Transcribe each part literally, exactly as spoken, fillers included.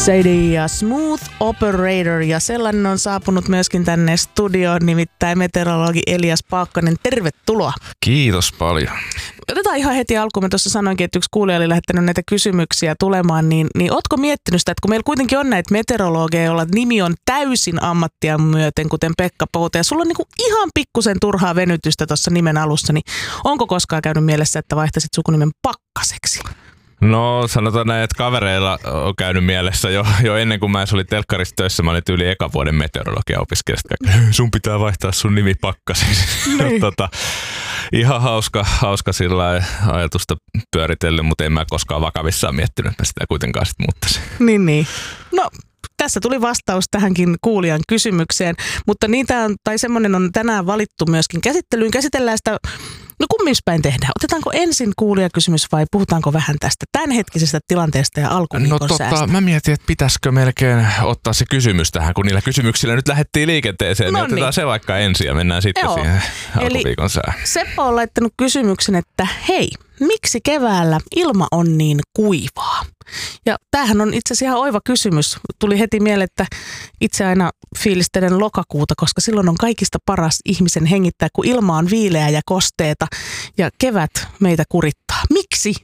Sadie ja Smooth Operator, ja sellainen on saapunut myöskin tänne studioon, nimittäin meteorologi Elias Paakkanen. Tervetuloa. Kiitos paljon. Otetaan ihan heti alkuun. Mä tuossa sanoinkin, että yksi kuulija oli lähettänyt näitä kysymyksiä tulemaan, niin, niin ootko miettinyt sitä, että kun meillä kuitenkin on näitä meteorologeja, joilla nimi on täysin ammattia myöten, kuten Pekka Pouta, ja sulla on niinku ihan pikkusen turhaa venytystä tuossa nimen alussa, niin onko koskaan käynyt mielessä, että vaihtaisit sukunimen Pakkaseksi? No sanotaan näin, että kavereilla on käynyt mielessä jo, jo ennen kuin mä olin telkkarissa töissä. Mä olin yli ekan vuoden meteorologia opiskelijasta. Sun pitää vaihtaa sun nimi Pakkaseksi. Niin. tota, ihan hauska, hauska sillä ajatusta pyöritellyt, mutta en mä koskaan vakavissaan miettinyt, että mä sitä kuitenkaan sitten muuttaisin. Niin, niin. No, tässä tuli vastaus tähänkin kuulijan kysymykseen, mutta niitä on, tai semmoinen on tänään valittu myöskin käsittelyyn. Käsitellään sitä, no kummin päin tehdään. Otetaanko ensin kuulijakysymys vai puhutaanko vähän tästä tämänhetkisestä tilanteesta ja alkuviikon No tota, säästä? mä mietin, että pitäisikö melkein ottaa se kysymys tähän, kun niillä kysymyksillä nyt lähdettiin liikenteeseen, No niin otetaan niin. se vaikka ensin ja mennään sitten Joo. siihen Eli alkuviikon sään. Seppo on laittanut kysymyksen, että hei, miksi keväällä ilma on niin kuivaa? Ja tämähän on itse asiassa ihan oiva kysymys. Tuli heti mieleen, että itse aina fiilistelen lokakuuta, koska silloin on kaikista paras ihmisen hengittää, kun ilma on viileä ja kosteeta ja kevät meitä kurittaa. Miksi?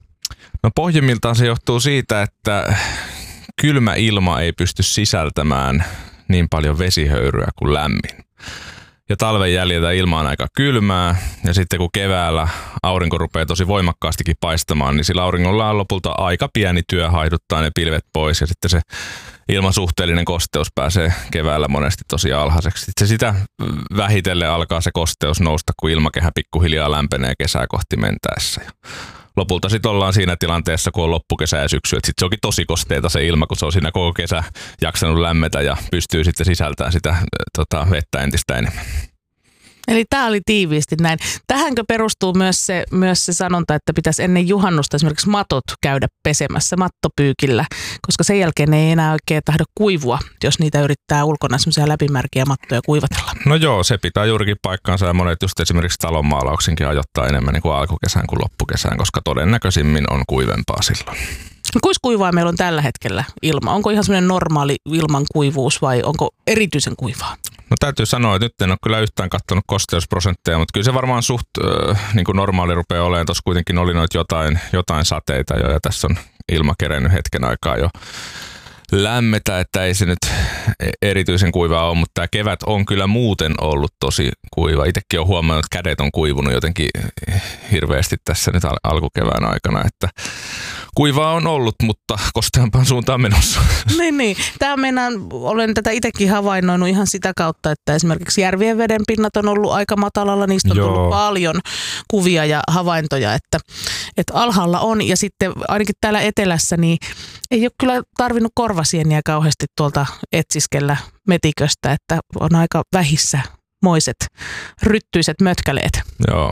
No pohjimmiltaan se johtuu siitä, että kylmä ilma ei pysty sisältämään niin paljon vesihöyryä kuin lämmin. Ja talven jäljiltä ilma on aika kylmää, ja sitten kun keväällä aurinko rupeaa tosi voimakkaastikin paistamaan, niin sillä auringolla on lopulta aika pieni työ haiduttaa ne pilvet pois, ja sitten se ilman suhteellinen kosteus pääsee keväällä monesti tosi alhaiseksi. Sitten sitä vähitellen alkaa se kosteus nousta, kun ilmakehä pikkuhiljaa lämpenee kesää kohti mentäessä. Lopulta sitten ollaan siinä tilanteessa, kun on loppukesä ja syksy, että sitten se onkin tosi kosteita se ilma, kun se on siinä koko kesä jaksanut lämmetä ja pystyy sitten sisältämään sitä tota, vettä entistä enemmän. Eli tämä oli tiiviisti näin. Tähänkö perustuu myös se, myös se sanonta, että pitäisi ennen juhannusta esimerkiksi matot käydä pesemässä mattopyykillä, koska sen jälkeen ei enää oikein tahdo kuivua, jos niitä yrittää ulkona semmoisia läpimärkiä mattoja kuivatella. No joo, se pitää juurikin paikkaansa ja monet just esimerkiksi talonmaalauksinkin ajoittaa enemmän niin kuin alkukesään kuin loppukesään, koska todennäköisimmin on kuivempaa silloin. Kuis kuivaa meillä on tällä hetkellä ilma? Onko ihan semmoinen normaali ilman kuivuus vai onko erityisen kuivaa? No täytyy sanoa, että nyt en ole kyllä yhtään katsonut kosteusprosentteja, mutta kyllä se varmaan suht äh, niin kuin normaali rupeaa olemaan. Tuossa kuitenkin oli noita jotain, jotain sateita jo ja tässä on ilma kerennyt hetken aikaa jo lämmetä, että ei se nyt erityisen kuivaa ole, mutta tämä kevät on kyllä muuten ollut tosi kuiva. Itsekin olen huomannut, että kädet on kuivunut jotenkin hirveästi tässä nyt al- alkukevään aikana, että kuivaa on ollut, mutta kosteampaan suuntaan menossa. Niin, niin. Tämä mennään, olen tätä itsekin havainnoinut ihan sitä kautta, että esimerkiksi järvien vedenpinnat on ollut aika matalalla. Niistä on Joo. tullut paljon kuvia ja havaintoja, että, että alhaalla on. Ja sitten ainakin täällä etelässä niin ei ole kyllä tarvinnut korvasieniä kauheasti tuolta etsiskellä metiköstä, että on aika vähissä moiset ryttyiset mötkäleet. Joo.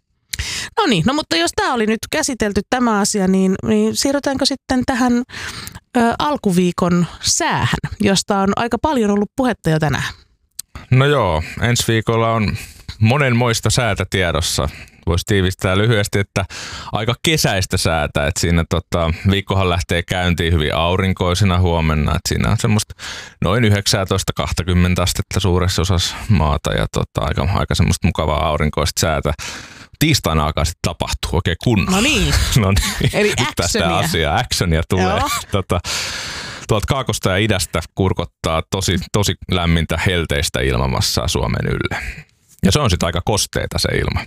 No niin, no mutta jos tämä oli nyt käsitelty tämä asia, niin, niin siirrytäänkö sitten tähän ö, alkuviikon säähän, josta on aika paljon ollut puhetta jo tänään? No joo, ensi viikolla on monenmoista säätä tiedossa. Voisi tiivistää lyhyesti, että aika kesäistä säätä, että siinä tota, viikkohan lähtee käyntiin hyvin aurinkoisena huomenna, että siinä on semmoista noin yhdeksäntoista kaksikymmentä astetta suuressa osassa maata ja tota, aika, aika semmoista mukavaa aurinkoista säätä. Tiistaina alkaa sitten tapahtuu oikein kunnolla. No niin, no niin. eli tästä asiaa, actionia tulee. tota, tuolta kaakosta ja idästä kurkottaa tosi, tosi lämmintä helteistä ilmamassaa Suomen ylle. Ja se on sitten aika kosteita se ilma.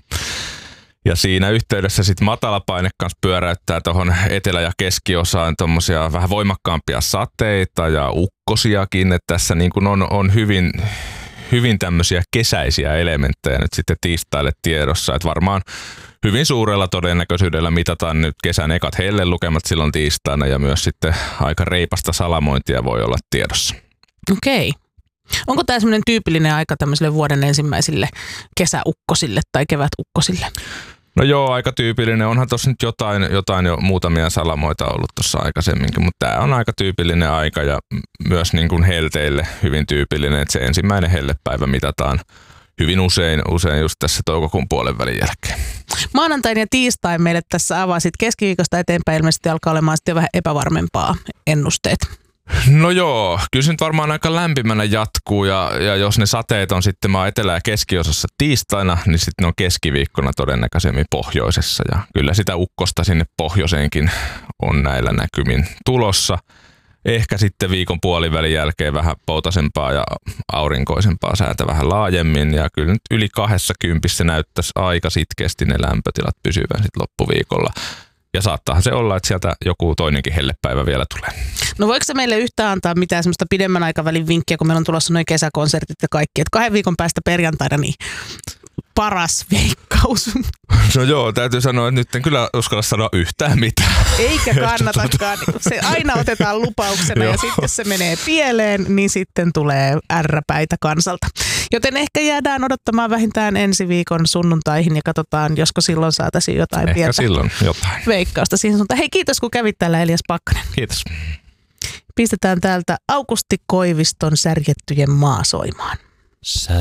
Ja siinä yhteydessä sitten matalapaine kanssa pyöräyttää tuohon etelä- ja keskiosaan tuommoisia vähän voimakkaampia sateita ja ukkosiakin. Että tässä niin kun on, on hyvin, hyvin tämmöisiä kesäisiä elementtejä nyt sitten tiistaille tiedossa. Että varmaan hyvin suurella todennäköisyydellä mitataan nyt kesän ekat hellelukemat silloin tiistaina ja myös sitten aika reipasta salamointia voi olla tiedossa. okei. Onko tämä semmoinen tyypillinen aika tämmöisille vuoden ensimmäisille kesäukkosille tai kevätukkosille? No joo, aika tyypillinen. Onhan tuossa nyt jotain, jotain jo muutamia salamoita ollut tuossa aikaisemminkin, mutta tämä on aika tyypillinen aika ja myös niin kuin helteille hyvin tyypillinen, että se ensimmäinen hellepäivä mitataan hyvin usein, usein just tässä toukokuun puolen välin jälkeen. Maanantain ja tiistain meille tässä avasit. Keskiviikosta eteenpäin ilmeisesti alkaa olemaan sitten jo vähän epävarmempaa ennusteet. No joo, kyllä se nyt varmaan aika lämpimänä jatkuu ja, ja jos ne sateet on sitten maa etelä- ja keskiosassa tiistaina, niin sitten ne on keskiviikkona todennäköisemmin pohjoisessa ja kyllä sitä ukkosta sinne pohjoiseenkin on näillä näkymin tulossa. Ehkä sitten viikon puolivälin jälkeen vähän poutasempaa ja aurinkoisempaa säätä vähän laajemmin ja kyllä nyt yli kahdessa kympissä näyttäisi aika sitkeästi ne lämpötilat pysyvän sitten loppuviikolla. Ja saattaahan se olla, että sieltä joku toinenkin hellepäivä vielä tulee. No voiko se meille yhtään antaa mitään semmoista pidemmän aikavälin vinkkiä, kun meillä on tulossa noin kesäkonsertit ja kaikki, että kahden viikon päästä perjantaina niin paras veikkaus. No joo, täytyy sanoa, että nyt en kyllä uskalla sanoa yhtään mitään. Eikä kannatakaan. Se aina otetaan lupauksena ja sitten jos se menee pieleen, niin sitten tulee ärräpäitä kansalta. Joten ehkä jäädään odottamaan vähintään ensi viikon sunnuntaihin ja katsotaan, josko silloin saataisiin jotain ehkä pientä silloin jotain veikkausta siihen suuntaan. Hei, kiitos kun kävit täällä, Elias Pakkanen. Kiitos. Pistetään täältä Aukusti Koiviston Särjettyjen maa soimaan.